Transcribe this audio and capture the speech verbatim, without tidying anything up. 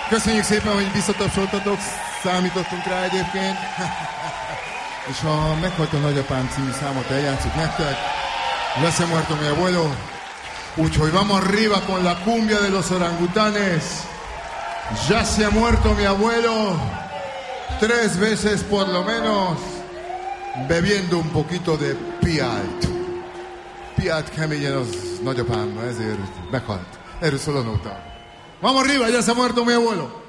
Köszönjük szépen, hogy visszatapsoltatok, számítottunk rá egyébként. És a Meghalt a nagyapám című számot eljátszuk nektek. Ya se ha muerto mi abuelo. Úgyhogy vamos arriba con la cumbia de los orangutanes. Ya se ha muerto mi abuelo. Tres veces por lo menos. Bebiendo un poquito de piát. Piát keményen az nagyapám, ezért meghalt. Erről szól a nóta. Vamos arriba, ya se ha muerto mi abuelo.